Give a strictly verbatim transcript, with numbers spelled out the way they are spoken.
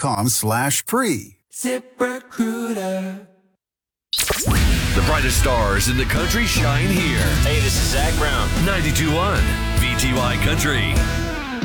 com slash free. ZipRecruiter. The brightest stars in the country shine here. Hey, this is Zach Brown. ninety-two point one V T Y Country.